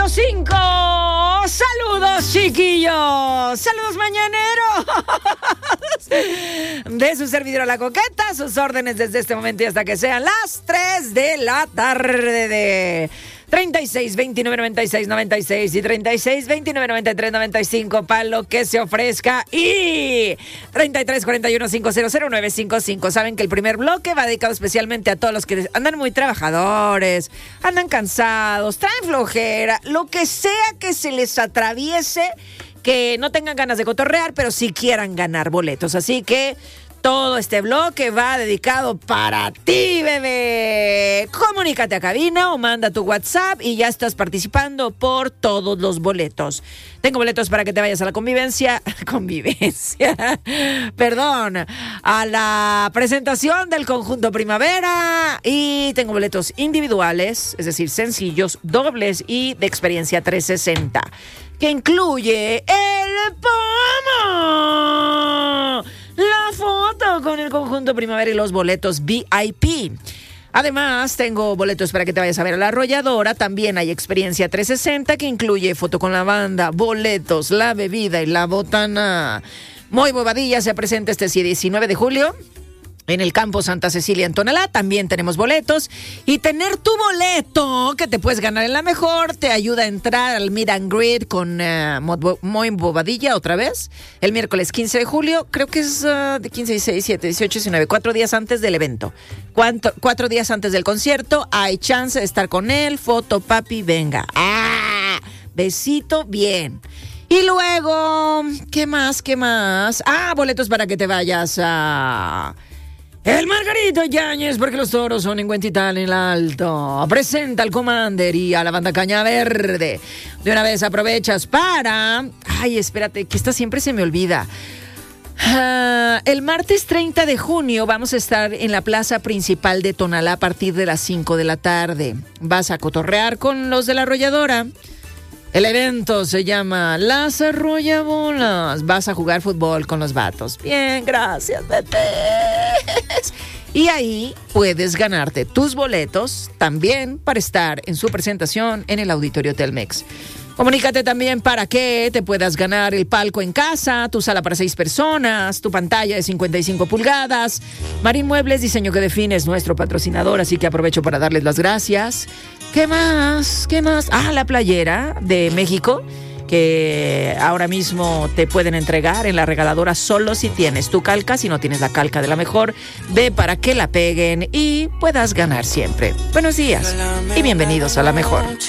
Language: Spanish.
105. Saludos, chiquillos. Saludos, mañaneros. De su servidora La Coqueta, sus órdenes desde este momento y hasta que sean las 3 de la tarde. 36 29 96 96 y 36 29 93 95 para lo que se ofrezca, y 33 41 500 955. Saben que el primer bloque va dedicado especialmente a todos los que andan muy trabajadores, andan cansados, traen flojera, lo que sea que se les atraviese, que no tengan ganas de cotorrear, pero sí quieran ganar boletos. Así que todo este bloque va dedicado para ti, bebé. Comunícate a cabina o manda tu WhatsApp y ya estás participando por todos los boletos. Tengo boletos para que te vayas a la a la presentación del Conjunto Primavera, y tengo boletos individuales, es decir, sencillos, dobles y de experiencia 360, que incluye el pomo, la foto con el Conjunto Primavera y los boletos VIP. Además, tengo boletos para que te vayas a ver a La Arrolladora. También hay experiencia 360 que incluye foto con la banda, boletos, la bebida y la botana. Muy Bobadilla se presenta este 19 de julio en el campo Santa Cecilia en Tonalá. También tenemos boletos, y tener tu boleto que te puedes ganar en La Mejor te ayuda a entrar al Meet and Greet con Muy Bobadilla otra vez el miércoles 15 de julio. Creo que es de 15, 16, 17, 18, 19, 4 días antes del evento. 4 días antes del concierto hay chance de estar con él. Foto, papi, venga. Besito, bien. Y luego, ¿qué más? Boletos para que te vayas a el Margarito Yáñez, porque los toros son en Huentitán, en el Alto. Presenta al Commander y a la banda Caña Verde. De una vez aprovechas para... Ay, espérate, que esta siempre se me olvida. El martes 30 de junio vamos a estar en la plaza principal de Tonalá a partir de las 5 de la tarde. Vas a cotorrear con los de La Arrolladora. El evento se llama Las Arrollabolas. Vas a jugar fútbol con los vatos. Bien, gracias, bebés. Y ahí puedes ganarte tus boletos también para estar en su presentación en el Auditorio Telmex. Comunícate también para que te puedas ganar el palco en casa, tu sala para 6 personas, tu pantalla de 55 pulgadas. Marín Muebles, diseño que define, es nuestro patrocinador, así que aprovecho para darles las gracias. ¿Qué más? La playera de México, que ahora mismo te pueden entregar en la regaladora solo si tienes tu calca. Si no tienes la calca de La Mejor, ve para que la peguen y puedas ganar siempre. Buenos días y bienvenidos a La Mejor.